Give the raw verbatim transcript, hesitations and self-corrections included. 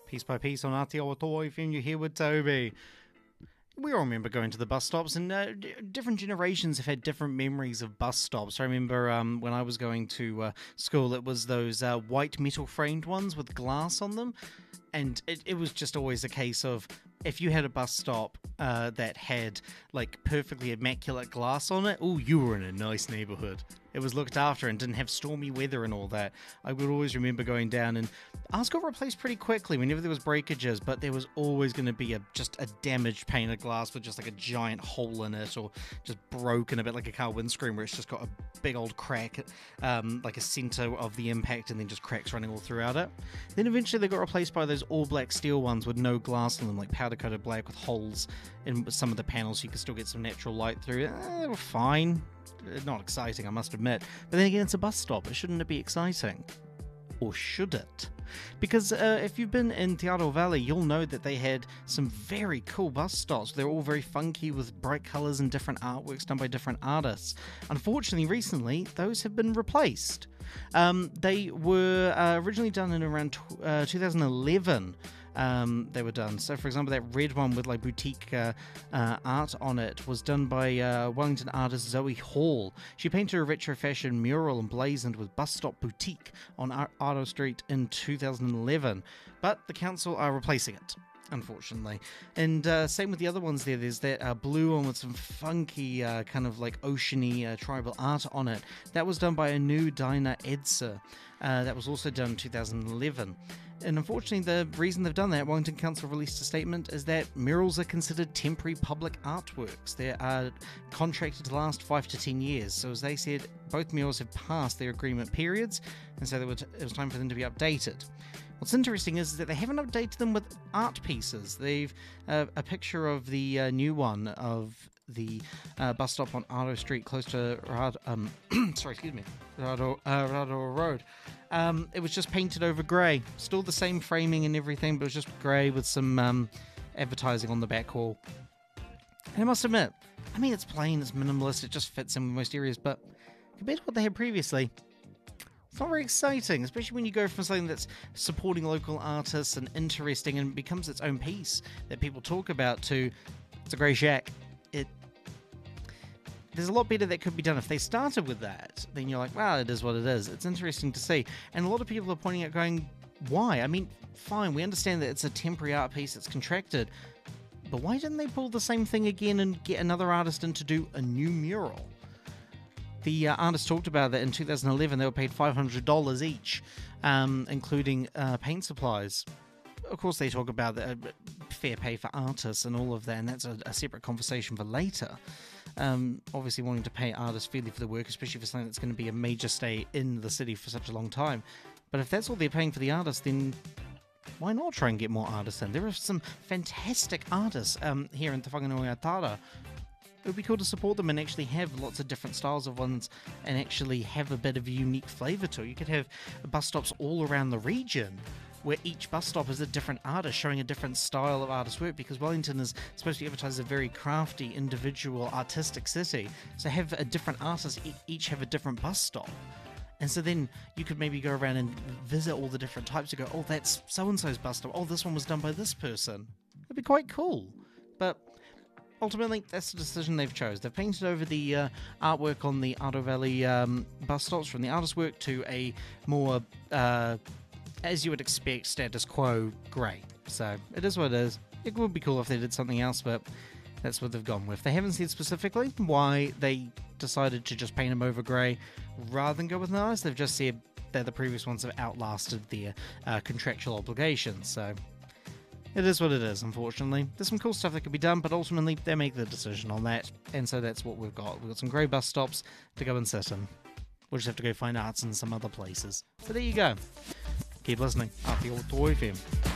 Piece by piece on Aotearoa F M, you're here with Toby. We all remember going to the bus stops, and uh, d- different generations have had different memories of bus stops. I remember um, when I was going to uh, school, it was those uh, white metal framed ones with glass on them, and it, it was just always a case of if you had a bus stop uh, that had like perfectly immaculate glass on it, oh, you were in a nice neighborhood. It was looked after and didn't have stormy weather and all that. I would always remember going down, and ours got replaced pretty quickly whenever there was breakages, but there was always going to be a just a damaged pane of glass with just like a giant hole in it, or just broken a bit like a car windscreen where it's just got a big old crack, um, like a center of the impact, and then just cracks running all throughout it. Then eventually they got replaced by those all black steel ones with no glass in them, like powder coated black with holes in some of the panels so you could still get some natural light through. Eh, they were fine. Not exciting, I must admit. But then again, it's a bus stop. Shouldn't it be exciting? Or should it? Because uh, if you've been in Te Aro Valley, you'll know that they had some very cool bus stops. They're all very funky with bright colours and different artworks done by different artists. Unfortunately, recently, those have been replaced. Um, they were uh, originally done in around t- uh, two thousand eleven. Um, they were done. So, for example, that red one with like boutique uh, uh, art on it was done by uh, Wellington artist Zoe Hall. She painted a retro fashion mural emblazoned with Bus Stop Boutique on Ar- Ardo Street in two thousand eleven, but the council are replacing it, unfortunately. And uh, same with the other ones there. There's that uh, blue one with some funky uh, kind of like oceany uh, tribal art on it. That was done by a new Dinah Edser. Uh, that was also done in two thousand eleven. And unfortunately, the reason they've done that, Wellington Council released a statement, is that murals are considered temporary public artworks. They are contracted to last five to ten years. So as they said, both murals have passed their agreement periods, and so it was time for them to be updated. What's interesting is that they haven't updated them with art pieces. They've uh, a picture of the uh, new one of the uh, bus stop on Ardo Street, close to Rad, um, sorry, excuse me, Rado, uh, Rado Road. Um, it was just painted over grey. Still the same framing and everything, but it was just grey with some um, advertising on the back wall. And I must admit, I mean, it's plain, it's minimalist, it just fits in with most areas, but compared to what they had previously, it's not very exciting, especially when you go from something that's supporting local artists and interesting and becomes its own piece that people talk about to, it's a grey shack. It There's a lot better that could be done. If they started with that, then you're like, wow, it is what it is. It's interesting to see. And a lot of people are pointing out going, why? I mean, fine, we understand that it's a temporary art piece that's contracted, but why didn't they pull the same thing again and get another artist in to do a new mural? The uh, artist talked about that in two thousand eleven. They were paid five hundred dollars each, um, including uh, paint supplies. Of course, they talk about the uh, fair pay for artists and all of that, and that's a, a separate conversation for later. Um, obviously, wanting to pay artists fairly for the work, especially for something that's going to be a major stay in the city for such a long time. But if that's all they're paying for the artists, then why not try and get more artists in? There are some fantastic artists um, here in Te Whanganui-a-Tara. It would be cool to support them and actually have lots of different styles of ones and actually have a bit of a unique flavour to it. You could have bus stops all around the region where each bus stop is a different artist showing a different style of artist work, because Wellington is supposed to be advertised as a very crafty, individual, artistic city. So have a different artist each have a different bus stop. And so then you could maybe go around and visit all the different types and go, oh, that's so-and-so's bus stop. Oh, this one was done by this person. It'd be quite cool. But ultimately, that's the decision they've chose. They've painted over the uh, artwork on the Ardo Valley um, bus stops from the artist work to a more, uh, as you would expect, status quo grey. So it is what it is. It would be cool if they did something else, but that's what they've gone with. They haven't said specifically why they decided to just paint them over grey rather than go with nice. They've just said that the previous ones have outlasted their uh, contractual obligations. So it is what it is, unfortunately. There's some cool stuff that could be done, but ultimately they make the decision on that, and so that's what we've got. We've got some grey bus stops to go and sit in. We'll just have to go find arts in some other places. So there you go. Keep listening. Aotearoa F M.